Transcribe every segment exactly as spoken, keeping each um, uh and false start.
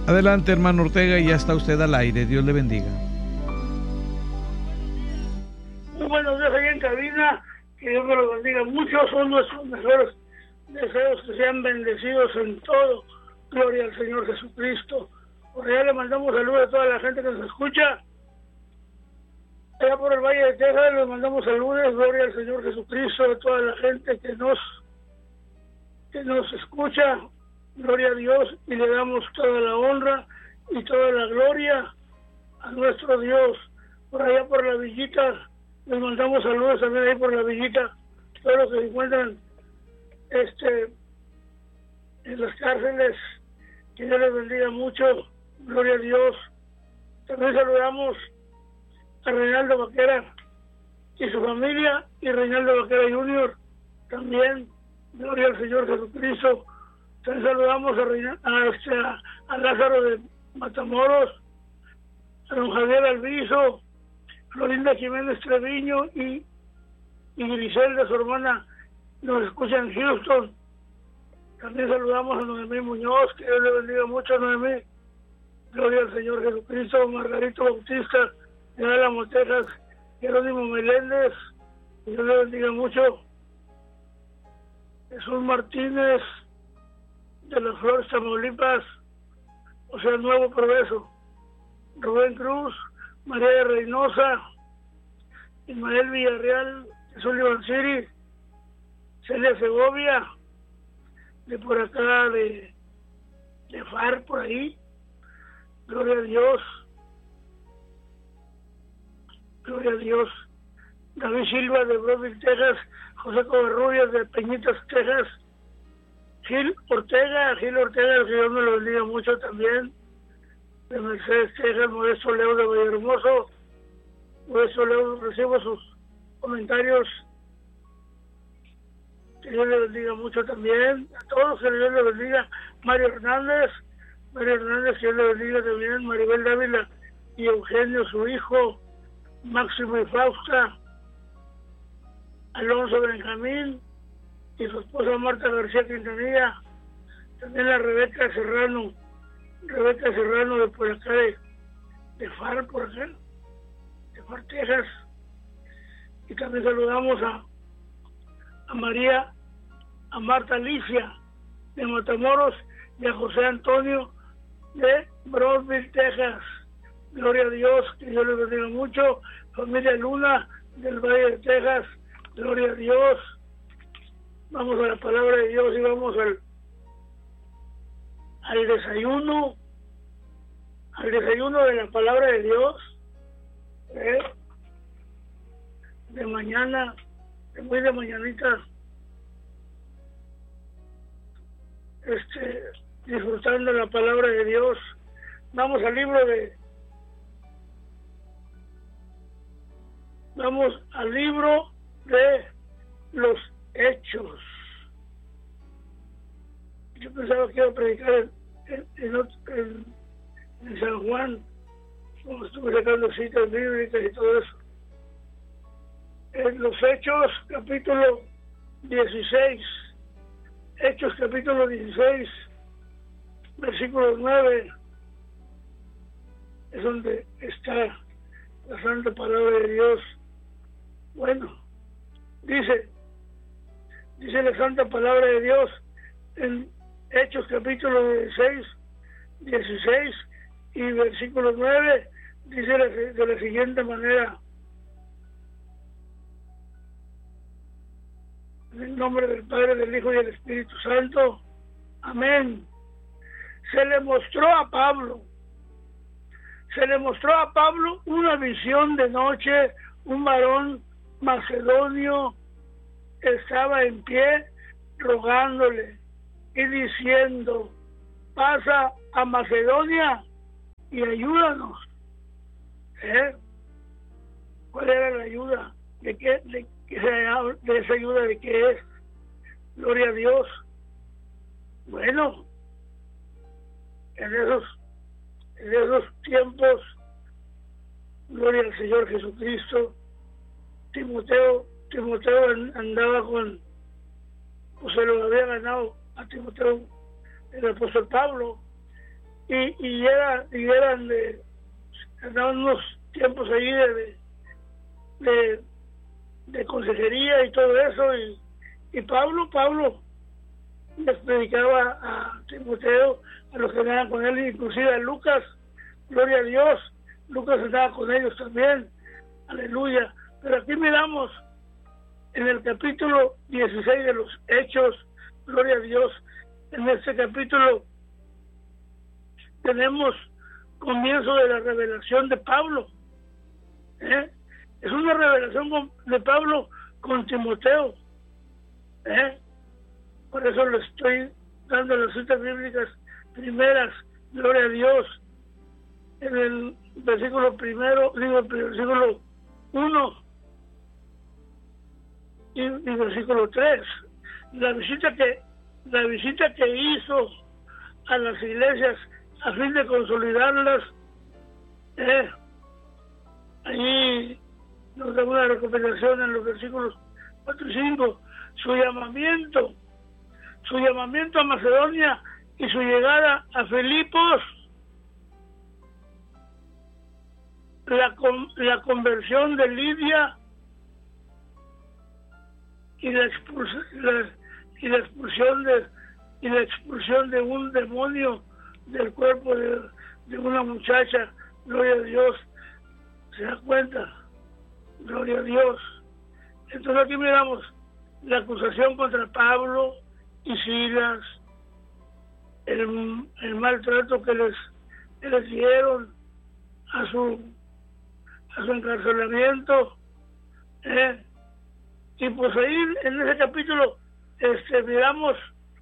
Adelante, hermano Ortega, y ya está usted al aire. Dios le bendiga. Muy buenos días ahí en cabina. Que Dios me lo bendiga. Muchos son nuestros mejores deseos, que sean bendecidos en todo. Gloria al Señor Jesucristo. Por allá le mandamos saludos a toda la gente que nos escucha. Allá por el Valle de Texas les mandamos saludos. Gloria al Señor Jesucristo, a toda la gente que nos, que nos escucha. Gloria a Dios, y le damos toda la honra y toda la gloria a nuestro Dios. Por allá por la villita les mandamos saludos también ahí por la villita, todos los que se encuentran este en las cárceles, que Dios les bendiga mucho. Gloria a Dios. También saludamos a Reinaldo Vaquera y su familia, y Reinaldo Vaquera junior también. Gloria al Señor Jesucristo. También saludamos a, Reina, a, este, a, a Lázaro de Matamoros, a don Javier Alviso, Florinda Jiménez Treviño y, y Griselda, su hermana, nos escucha en Houston. También saludamos a Noemí Muñoz, que Dios le bendiga mucho a Noemí. Gloria al Señor Jesucristo. Margarito Bautista de Álamo, Texas, Jerónimo Meléndez, que Dios le bendiga mucho. Jesús Martínez de las Flores, Tamaulipas, o sea, Nuevo Progreso. Rubén Cruz, María de Reynosa, Ismael Villarreal de Sullivan City, Celia Segovia, de por acá de, de F A R, por ahí. Gloria a Dios. Gloria a Dios. David Silva de Brownsville, Texas, José Covarrubias de Peñitas, Texas, Gil Ortega, Gil Ortega, el Señor me lo bendiga mucho también, de Mercedes, Texas, Modesto Leo de Vallehermoso. Modesto Leo, recibo sus comentarios, que Dios le bendiga mucho también, a todos que Dios le bendiga. Mario Hernández, Mario Hernández, que Dios le bendiga también, Maribel Dávila y Eugenio, su hijo, Máximo y Fausta, Alonso Benjamín y su esposa Marta García Quintanilla, también la Rebeca Serrano, Rebeca Serrano de por acá de, de F A R, por acá, de F A R, Texas. Y también saludamos a, a María, a Marta Alicia de Matamoros y a José Antonio de Brownsville, Texas. Gloria a Dios, que Dios les bendiga mucho. Familia Luna del Valle de Texas, gloria a Dios. Vamos a la palabra de Dios y vamos al, al desayuno, al desayuno de la palabra de Dios, ¿eh? de mañana, de muy de mañanita, este, disfrutando la palabra de Dios. Vamos al libro de, vamos al libro de los Hechos. Yo pensaba que iba a predicar en, en, en, en, en San Juan, como estuve sacando citas bíblicas y todo eso. En los Hechos, capítulo dieciséis, Hechos capítulo dieciséis, versículo nueve, es donde está la santa palabra de Dios. Bueno, dice, dice la santa palabra de Dios en Hechos capítulo dieciséis, dieciséis y versículo nueve, dice de la siguiente manera: en el nombre del Padre, del Hijo y del Espíritu Santo, amén. Se le mostró a Pablo, se le mostró a Pablo una visión de noche. Un varón macedonio estaba en pie rogándole y diciendo: pasa a Macedonia y ayúdanos. ¿Eh? ¿Cuál era la ayuda? ¿De qué? ¿De, de esa ayuda de qué es? Gloria a Dios. Bueno, en esos, en esos tiempos, gloria al Señor Jesucristo, Timoteo, Timoteo andaba con, o se lo había ganado a Timoteo el apóstol Pablo, y, y, era, y eran de, andaban unos tiempos ahí de, de, de, de consejería y todo eso, y, y Pablo, Pablo les predicaba a Timoteo, a los que andaban con él, inclusive a Lucas, gloria a Dios, Lucas estaba con ellos también, aleluya. Pero aquí miramos en el capítulo dieciséis de los Hechos, gloria a Dios, en este capítulo tenemos comienzo de la revelación de Pablo. ¿eh? Es una revelación de Pablo con Timoteo. ¿eh? Por eso le estoy dando las citas bíblicas primeras, gloria a Dios. En el versículo primero, digo, el versículo uno y, y versículo tres. La visita que la visita que hizo a las iglesias a fin de consolidarlas, eh, ahí nos da una recomendación en los versículos cuatro y cinco. Su llamamiento, su llamamiento a Macedonia y su llegada a Filipos, la, la conversión de Lidia y la, expulsión, la, y la expulsión de y la expulsión de un demonio del cuerpo de, de una muchacha, gloria a Dios. ¿Se da cuenta? Gloria a Dios. Entonces aquí miramos la acusación contra Pablo y Silas, el, el maltrato que les, que les dieron a su a su encarcelamiento, ¿eh? Y pues ahí en ese capítulo este miramos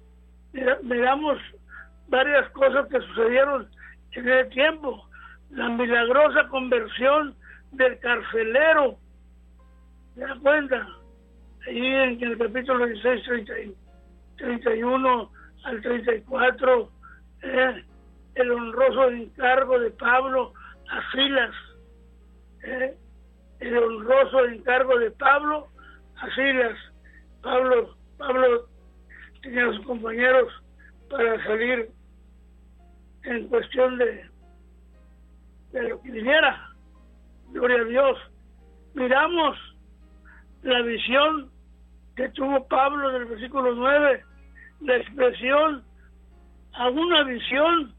miramos varias cosas que sucedieron en ese tiempo. La milagrosa conversión del carcelero, ¿se da cuenta? Ahí en el capítulo dieciséis, treinta y uno al treinta y cuatro, eh, el honroso encargo de Pablo a Silas, eh, el honroso encargo de Pablo a Silas. Pablo, Pablo tenía a sus compañeros para salir en cuestión de, de lo que viniera. Gloria a Dios. Miramos la visión que tuvo Pablo del versículo nueve, la expresión a una visión,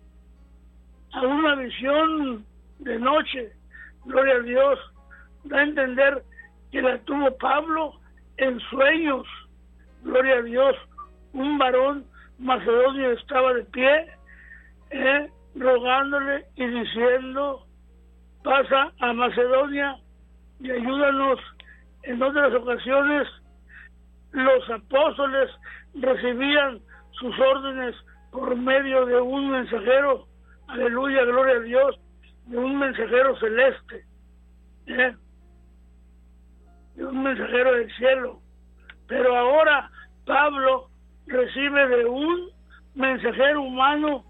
a una visión de noche. Gloria a Dios. Da a entender que la tuvo Pablo en sueños. Gloria a Dios. Un varón macedonio estaba de pie, eh, rogándole y diciendo: pasa a Macedonia y ayúdanos. En otras ocasiones los apóstoles recibían sus órdenes por medio de un mensajero, aleluya, gloria a Dios, de un mensajero celeste, ¿eh? de un mensajero del cielo. Pero ahora Pablo recibe de un mensajero humano,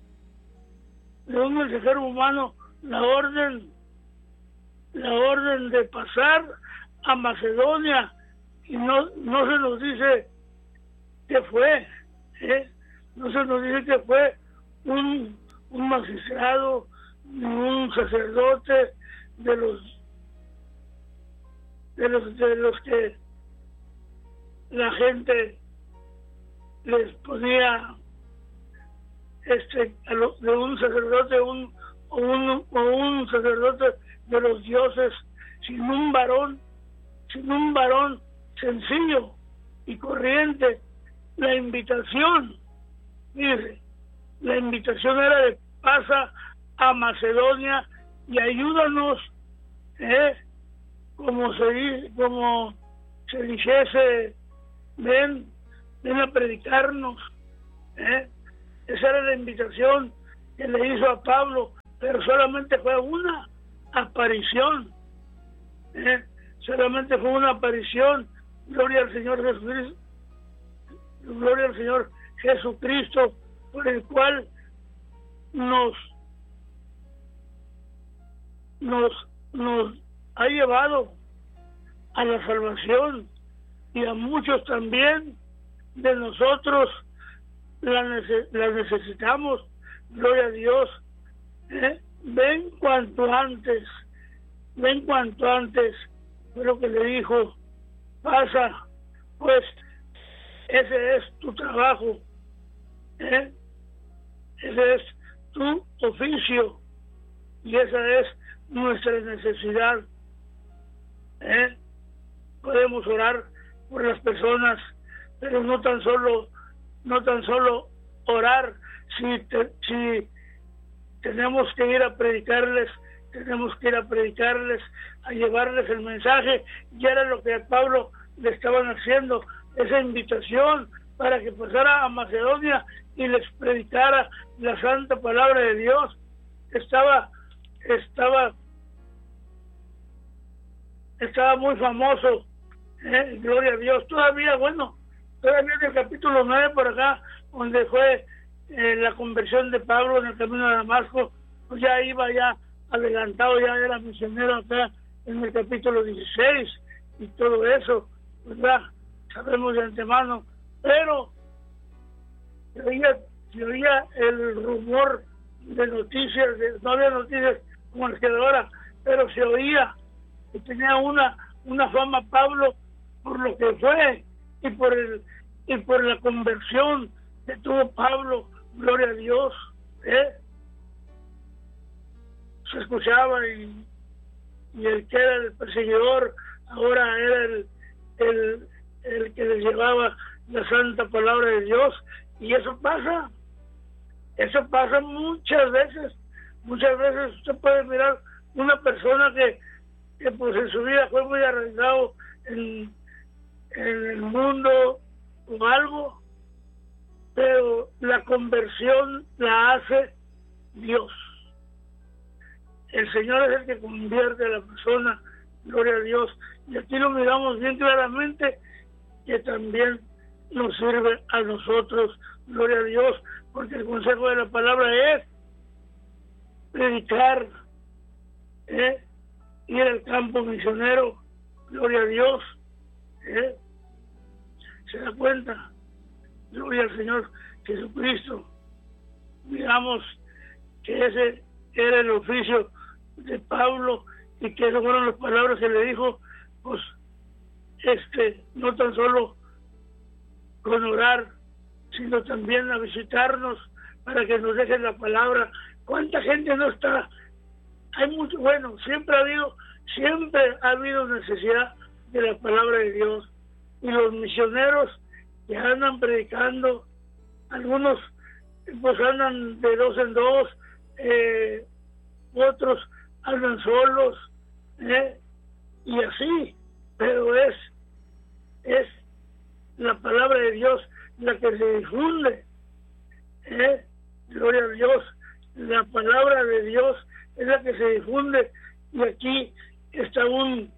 de un mensajero humano, la orden, la orden de pasar a Macedonia, y no, no se nos dice que fue, ¿eh? no se nos dice que fue un, un magistrado, ni un sacerdote de los de los de los que la gente les ponía este a lo, de un sacerdote un o un o un sacerdote de los dioses, sino un varón sin un varón sencillo y corriente. La invitación, mire, la invitación era de pasa a Macedonia y ayúdanos, ¿eh? como se dice, como se dijese, ven, ven a predicarnos, ¿eh? Esa era la invitación que le hizo a Pablo, pero solamente fue una aparición, ¿eh? solamente fue una aparición. Gloria al Señor Jesucristo, gloria al Señor Jesucristo, por el cual nos nos nos ha llevado a la salvación, y a muchos también de nosotros la, nece- la necesitamos, gloria a Dios, ¿eh? Ven cuanto antes, ven cuanto antes, fue lo que le dijo, pasa, pues ese es tu trabajo, ¿eh? Ese es tu oficio y esa es nuestra necesidad, ¿eh? Podemos orar por las personas, pero no tan solo, no tan solo orar, si, te, si tenemos que ir a predicarles, tenemos que ir a predicarles, a llevarles el mensaje. Y era lo que a Pablo le estaban haciendo, esa invitación para que pasara a Macedonia y les predicara la santa palabra de Dios. Estaba, estaba, estaba muy famoso, ¿eh? Gloria a Dios. Todavía, bueno, todavía en el capítulo nueve por acá, donde fue eh, la conversión de Pablo en el camino de Damasco, pues ya iba ya adelantado, ya era misionero acá en el capítulo dieciséis y todo eso, ¿verdad? Sabemos de antemano, pero se oía, se oía el rumor de noticias, de, no había noticias como las que de ahora, pero se oía que tenía una, una fama Pablo por lo que fue y por el y por la conversión que tuvo Pablo, gloria a Dios, ¿eh? Se escuchaba y, y el que era el perseguidor ahora era el, el, el que les llevaba la santa palabra de Dios. Y eso pasa, eso pasa muchas veces, muchas veces usted puede mirar una persona que, que pues en su vida fue muy arraigado en, en el mundo o algo, pero la conversión la hace Dios. El Señor es el que convierte a la persona, gloria a Dios. Y aquí lo miramos bien claramente, que también nos sirve a nosotros, gloria a Dios, porque el consejo de la palabra es predicar, ¿eh? Ir al campo misionero, gloria a Dios, ¿eh? ¿Se da cuenta? Gloria al Señor Jesucristo. Miramos que ese era el oficio de Pablo y que esas fueron las palabras que le dijo, pues, este, no tan solo con orar, sino también a visitarnos para que nos dejen la palabra. ¿Cuánta gente no está? Hay mucho, bueno, siempre ha habido, siempre ha habido necesidad de la palabra de Dios. Y los misioneros que andan predicando, algunos pues andan de dos en dos, eh, otros andan solos, ¿eh? Y así, pero es, es la palabra de Dios la que se difunde, ¿eh? Gloria a Dios, la palabra de Dios es la que se difunde, y aquí está un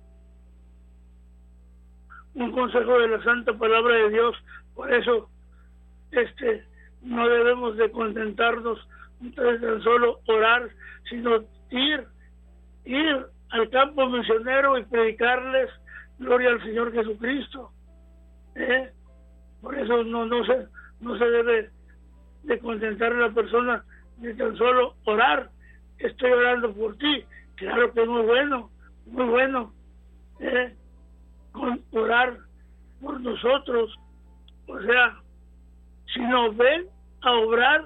un consejo de la santa palabra de Dios. Por eso este no debemos de contentarnos entonces tan solo orar, sino ir ir al campo misionero y predicarles, gloria al Señor Jesucristo, ¿eh? Por eso no no se no se debe de contentar a la persona de tan solo orar. Estoy orando por ti, claro que es muy bueno, muy bueno, ¿eh? Con orar por nosotros, o sea, si nos ven a obrar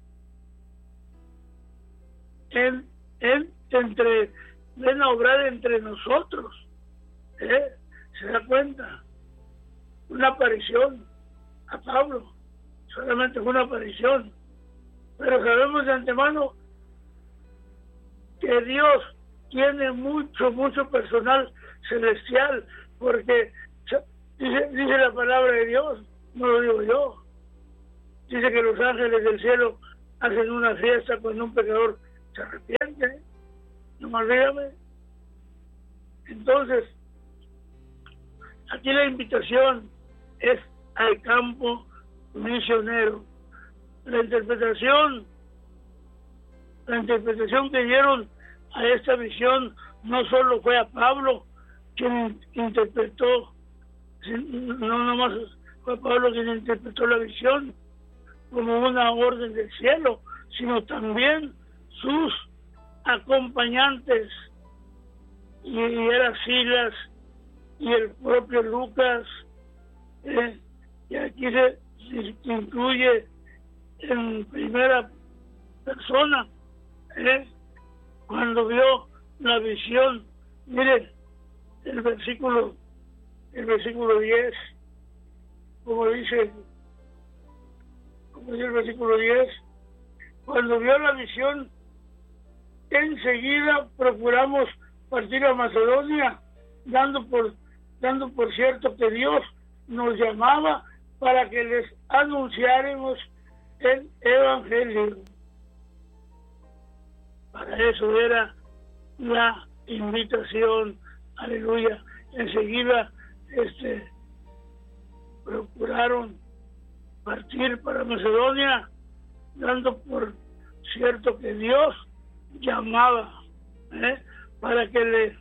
en, en entre ven a obrar entre nosotros, ¿eh? Se da cuenta, una aparición a Pablo solamente fue una aparición, pero sabemos de antemano que Dios tiene mucho mucho personal celestial, porque dice, dice la palabra de Dios, no lo digo yo, dice que los ángeles del cielo hacen una fiesta cuando un pecador se arrepiente, no me olvídame. Entonces aquí la invitación es al campo misionero. La interpretación la interpretación que dieron a esta visión no solo fue a Pablo quien interpretó, no nomás fue Pablo quien interpretó la visión como una orden del cielo, sino también sus acompañantes, y era Silas y el propio Lucas, eh, y aquí se, se incluye en primera persona, eh, cuando vio la visión. Miren el versículo, el versículo diez, como dice, como dice el versículo diez, cuando vio la visión, enseguida procuramos partir a Macedonia, dando por, dando por cierto que Dios nos llamaba para que les anunciáramos el Evangelio. Para eso era la invitación, aleluya. Enseguida este, procuraron partir para Macedonia, dando por cierto que Dios llamaba, ¿eh? para que le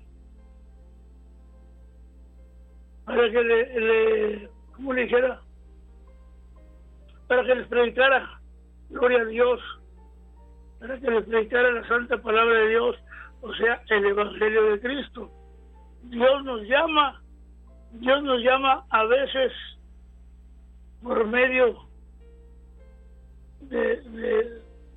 para que le, le ¿cómo le dijera? Para que les predicara, gloria a Dios, para que les predicara la santa palabra de Dios, o sea, el Evangelio de Cristo. Dios nos llama, Dios nos llama a veces por medio de, de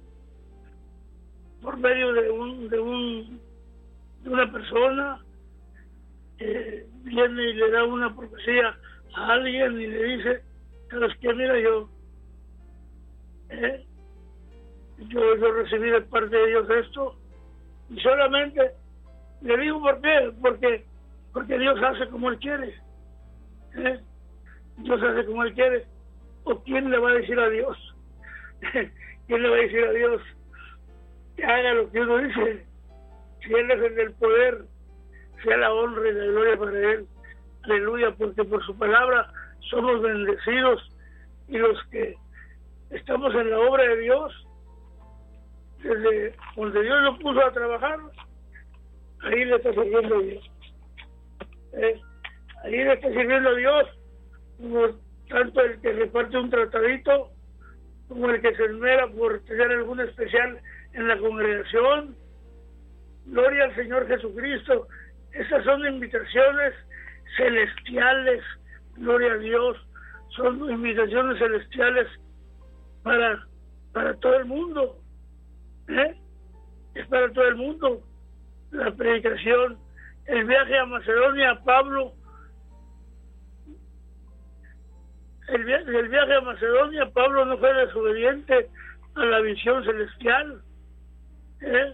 por medio de un de un de una persona que viene y le da una profecía a alguien y le dice, ¿sabes qué? Mira, yo ¿eh? yo, yo recibí de parte de Dios esto, y solamente le digo por qué, porque porque Dios hace como Él quiere, ¿eh? Dios hace como Él quiere. ¿O quién le va a decir a Dios? ¿Quién le va a decir a Dios que haga lo que uno dice? Si Él es el del poder, sea la honra y la gloria para Él. Aleluya, porque por su palabra somos bendecidos, y los que estamos en la obra de Dios, desde donde Dios lo puso a trabajar, ahí le está sirviendo a Dios. ¿Eh? Ahí le está sirviendo a Dios, como tanto el que reparte un tratadito, como el que se esmera por tener algún especial en la congregación. Gloria al Señor Jesucristo. Esas son invitaciones celestiales, gloria a Dios, son invitaciones celestiales para, para todo el mundo, ¿eh? Es para todo el mundo la predicación. El viaje a Macedonia, Pablo, el, via el viaje a Macedonia, Pablo no fue desobediente a la visión celestial, ¿eh?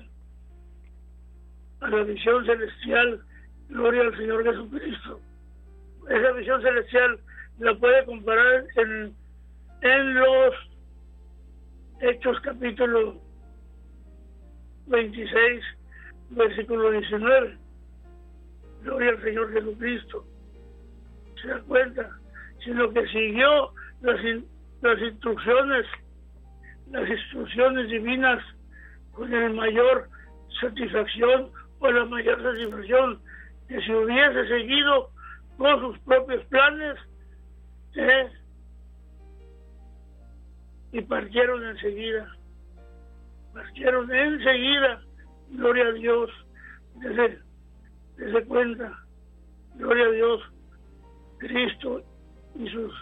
a la visión celestial, gloria al Señor Jesucristo. Esa visión celestial la puede comparar en, en los Hechos capítulo veintiséis, versículo diecinueve. Gloria al Señor Jesucristo. ¿Se da cuenta? Sino que siguió las, in, las instrucciones, las instrucciones divinas con el mayor satisfacción, o la mayor satisfacción, que si hubiese seguido con sus propios planes, ¿eh? y partieron enseguida, partieron enseguida, gloria a Dios, desde, desde cuenta, gloria a Dios, Cristo y sus,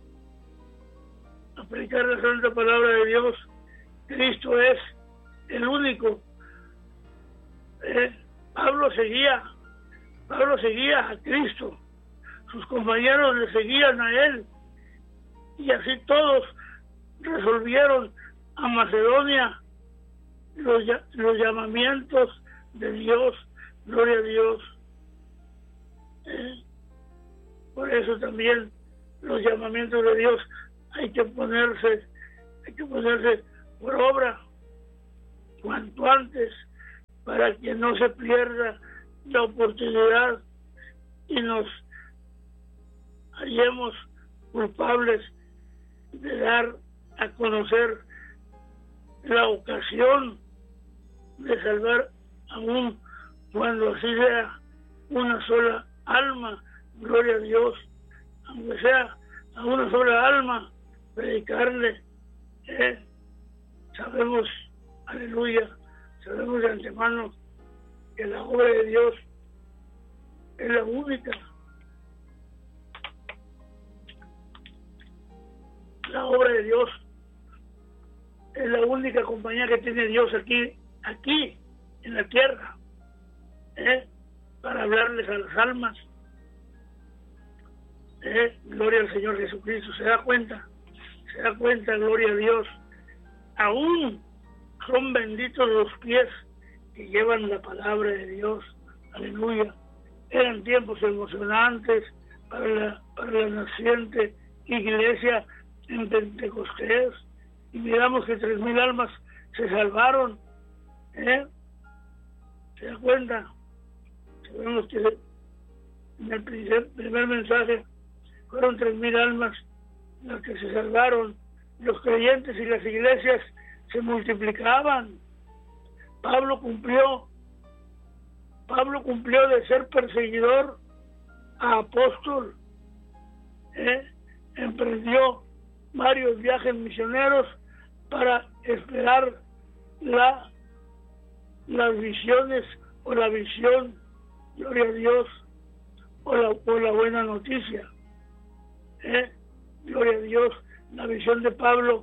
a predicar la santa palabra de Dios. Cristo es el único. ¿eh? Pablo seguía, Pablo seguía a Cristo, sus compañeros le seguían a él, y así todos resolvieron a Macedonia los, los llamamientos de Dios, gloria a Dios. ¿Eh? Por eso también los llamamientos de Dios hay que ponerse, hay que ponerse por obra cuanto antes, para que no se pierda la oportunidad y nos hallemos culpables de dar a conocer la ocasión de salvar aún cuando así sea una sola alma, gloria a Dios, aunque sea a una sola alma, predicarle. ¿eh? Sabemos aleluya. Sabemos de antemano que la obra de Dios es la única. La obra de Dios es la única compañía que tiene Dios aquí, aquí, en la tierra, ¿eh? Para hablarles a las almas. ¿Eh? Gloria al Señor Jesucristo. ¿Se da cuenta? ¿Se da cuenta? Gloria a Dios. Aún son benditos los pies que llevan la palabra de Dios. Aleluya. Eran tiempos emocionantes para la, para la naciente iglesia en Pentecostés, y miramos que tres mil almas se salvaron. ¿Eh? ¿Se da cuenta? Sabemos que en el primer, primer mensaje fueron tres mil almas las que se salvaron. Los creyentes y las iglesias se multiplicaban. Pablo cumplió, Pablo cumplió de ser perseguidor a apóstol. ¿Eh? Emprendió varios viajes misioneros para esperar la, las visiones o la visión, gloria a Dios, o la, o la buena noticia. ¿Eh? Gloria a Dios. La visión de Pablo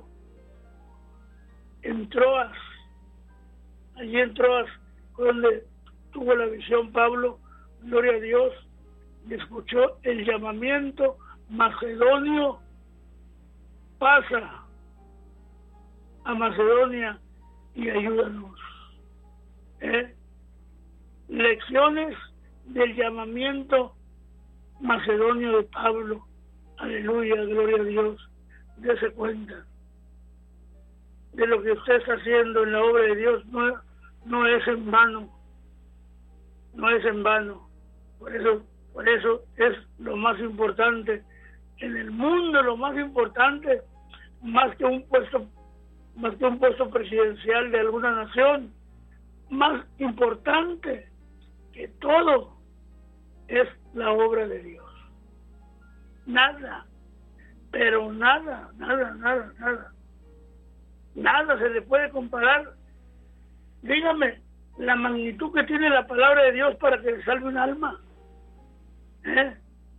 en Troas, allí en Troas, donde tuvo la visión Pablo, gloria a Dios, y escuchó el llamamiento macedonio: pasa a Macedonia y ayúdanos. ¿Eh? Lecciones del llamamiento macedonio de Pablo. Aleluya, gloria a Dios. Dese cuenta de lo que usted está haciendo en la obra de Dios. No, no es en vano, no es en vano. Por eso, por eso es lo más importante en el mundo, lo más importante, más que un puesto, más que un puesto presidencial de alguna nación, más importante que todo es la obra de Dios. Nada, pero nada, nada, nada, nada. Nada se le puede comparar. Dígame la magnitud que tiene la palabra de Dios para que le salve un alma. ¿Eh?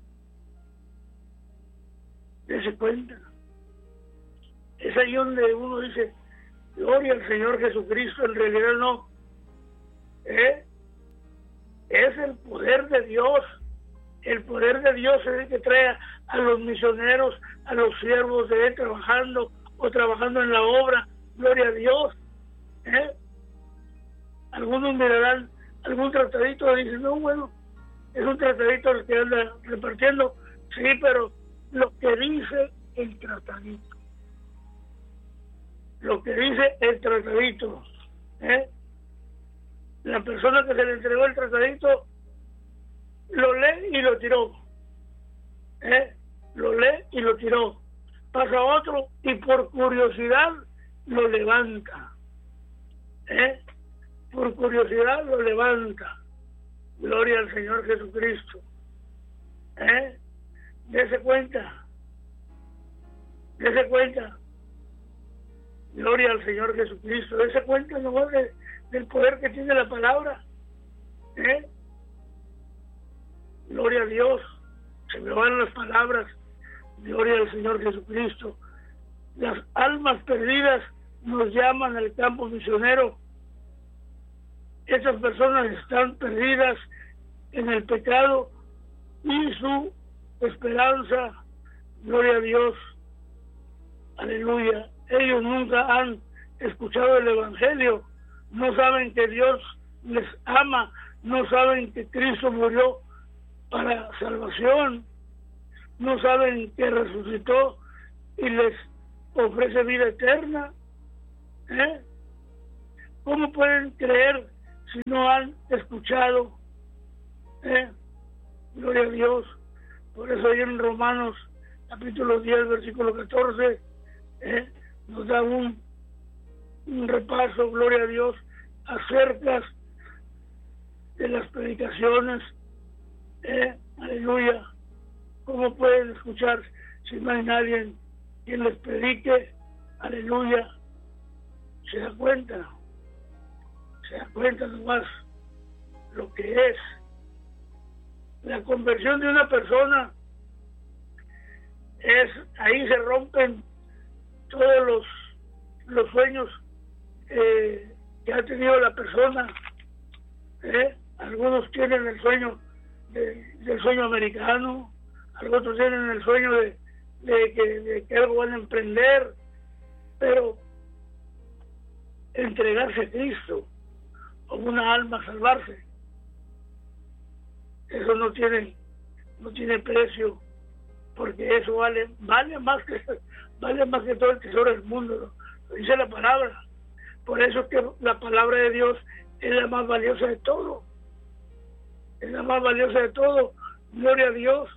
Dese cuenta. Es ahí donde uno dice, gloria al Señor Jesucristo. En realidad no. ¿Eh? Es el poder de Dios. El poder de Dios es el que trae a los misioneros, a los siervos de Él trabajando o trabajando en la obra. Gloria a Dios. ¿Eh? Algunos mirarán algún tratadito y dicen, no, bueno, es un tratadito el que anda repartiendo. Sí, pero lo que dice el tratadito. Lo que dice el tratadito. ¿Eh? La persona que se le entregó el tratadito lo lee y lo tiró. ¿Eh? Lo lee y lo tiró. Pasa otro y por curiosidad lo levanta. ¿Eh? Por curiosidad lo levanta. Gloria al Señor Jesucristo. ¿Eh? Dese cuenta. Dese cuenta. Gloria al Señor Jesucristo. Dese cuenta nomás de, del poder que tiene la palabra. ¿Eh? Gloria a Dios. Se me van las palabras. Gloria al Señor Jesucristo. Las almas perdidas nos llaman al campo misionero. Esas personas están perdidas en el pecado y su esperanza, gloria a Dios, aleluya. Ellos nunca han escuchado el Evangelio, no saben que Dios les ama, no saben que Cristo murió para salvación, no saben que resucitó y les ofrece vida eterna. ¿Eh? ¿Cómo pueden creer si no han escuchado? ¿Eh? Gloria a Dios. Por eso ahí en Romanos capítulo diez versículo catorce ¿eh? nos da un, un repaso, gloria a Dios, acerca de las predicaciones. ¿Eh? Aleluya. ¿Cómo pueden escuchar si no hay nadie quien les predique? Aleluya. ¿Se da cuenta? Se da cuenta nomás lo que es la conversión de una persona. Es ahí se rompen todos los los sueños eh, que ha tenido la persona. ¿eh? Algunos tienen el sueño de, del sueño americano, algunos tienen el sueño de, de, que, de que algo van a emprender, pero entregarse a Cristo o una alma salvarse, eso no tiene no tiene precio, porque eso vale vale más que vale más que todo el tesoro del mundo, ¿no? Lo dice la palabra. Por eso es que la palabra de Dios es la más valiosa de todo, es la más valiosa de todo. Gloria a Dios.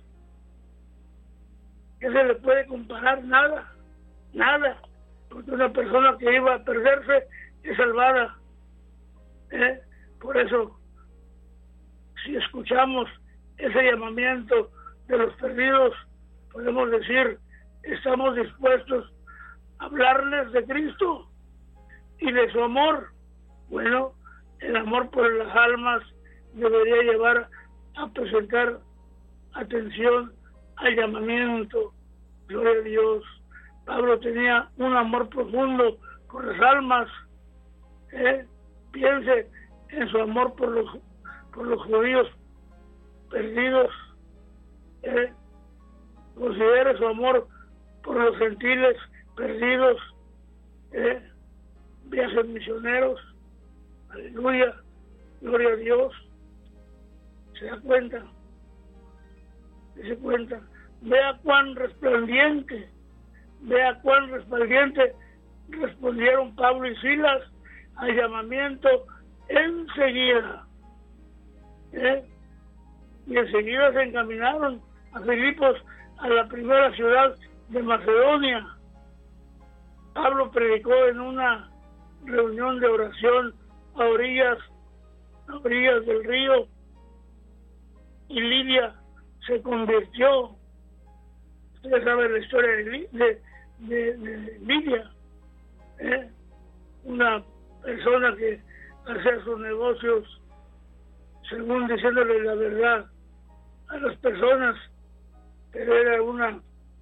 ¿Qué se le puede comparar? Nada, nada, porque una persona que iba a perderse es salvada. ¿eh? Por eso, si escuchamos ese llamamiento de los perdidos, podemos decir, estamos dispuestos a hablarles de Cristo y de su amor. Bueno, el amor por las almas debería llevar a presentar atención al llamamiento. Gloria a Dios. Pablo tenía un amor profundo por las almas. ¿eh? Piense en su amor por los por los judíos perdidos. ¿eh? Considere su amor por los gentiles perdidos. ¿eh? Viajes misioneros. Aleluya. Gloria a Dios. Se da cuenta. Se cuenta. Vea cuán resplandiente, vea cuán resplandiente respondieron Pablo y Silas al llamamiento enseguida. ¿eh? Y enseguida se encaminaron a Filipos, a la primera ciudad de Macedonia. Pablo predicó en una reunión de oración a orillas, a orillas del río, y Lidia se convirtió. Ustedes saben la historia de, de, de, de Lidia, ¿eh? una persona que hacía sus negocios según diciéndole la verdad a las personas, pero era una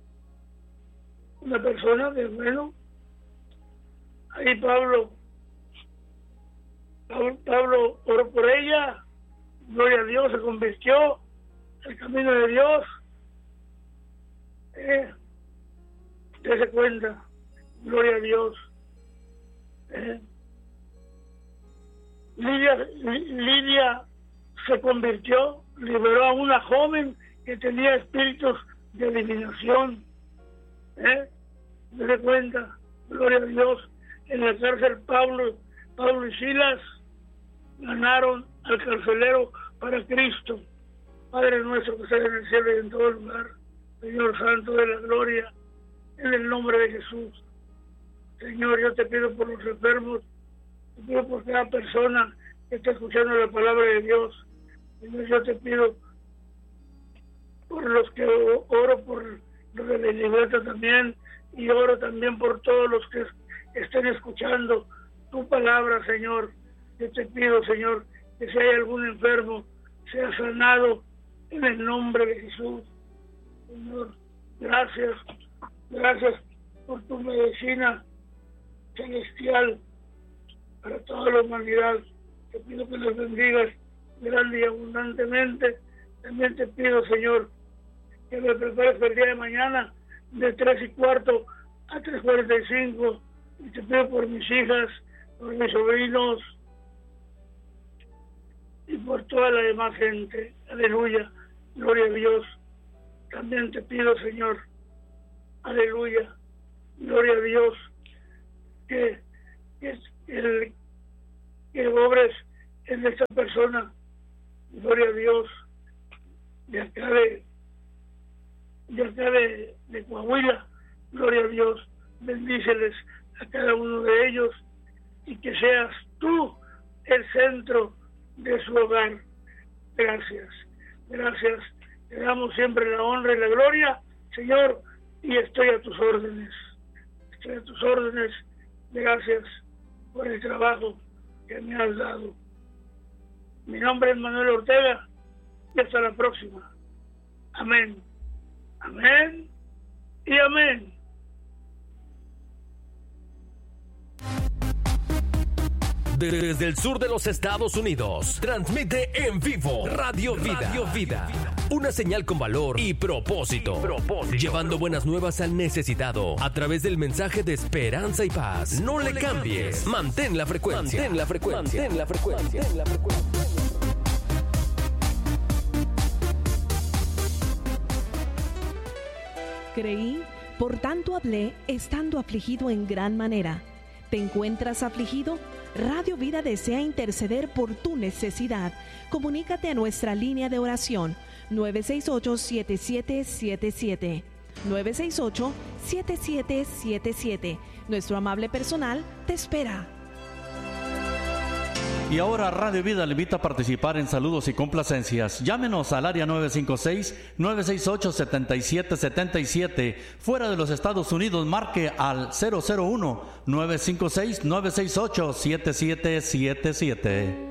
una persona que, bueno, ahí Pablo Pablo, Pablo oró por ella, gloria a Dios, se convirtió al camino de Dios. Eh, Dese cuenta, gloria a Dios. Eh. Lidia, Lidia se convirtió, liberó a una joven que tenía espíritus de adivinación. ¿eh? Dese cuenta, gloria a Dios. En la cárcel Pablo, Pablo y Silas ganaron al carcelero para Cristo. Padre nuestro que estás en el cielo y en todo lugar, Señor Santo de la gloria, en el nombre de Jesús. Señor, yo te pido por los enfermos, te pido por cada persona que está escuchando la palabra de Dios. Señor, yo te pido por los que oro por los de la libertad también, y oro también por todos los que estén escuchando tu palabra, Señor. Yo te pido, Señor, que si hay algún enfermo, sea sanado en el nombre de Jesús. Señor, gracias, gracias por tu medicina celestial para toda la humanidad. Te pido que los bendigas grande y abundantemente. También te pido, Señor, que me prepares para el día de mañana de tres y cuarto a tres cuarenta y cinco. Y te pido por mis hijas, por mis sobrinos y por toda la demás gente. Aleluya, gloria a Dios. También te pido, Señor, aleluya, gloria a Dios, que, que, el, que obres en esta persona, gloria a Dios, de acá de, de acá de, de Coahuila, gloria a Dios, bendíceles a cada uno de ellos y que seas tú el centro de su hogar. Gracias, gracias. Te damos siempre la honra y la gloria, Señor, y estoy a tus órdenes. Estoy a tus órdenes. Gracias por el trabajo que me has dado. Mi nombre es Manuel Ortega y hasta la próxima. Amén. Amén y amén. Desde el sur de los Estados Unidos, transmite en vivo Radio Vida. Radio Vida. Una señal con valor y propósito, y propósito. Llevando buenas nuevas al necesitado a través del mensaje de esperanza y paz. No, no le cambies. cambies. Mantén la frecuencia. Mantén la frecuencia. Mantén la frecuencia. Mantén la frecuencia. Creí, por tanto hablé, estando afligido en gran manera. ¿Te encuentras afligido? Radio Vida desea interceder por tu necesidad. Comunícate a nuestra línea de oración nueve seis ocho, siete siete siete siete. nueve seis ocho, siete siete siete siete. Nuestro amable personal te espera. Y ahora Radio Vida le invita a participar en saludos y complacencias. Llámenos al área nueve cinco seis, nueve seis ocho, siete siete siete siete. Fuera de los Estados Unidos, marque al cero cero uno, nueve cinco seis, nueve seis ocho, siete siete siete siete.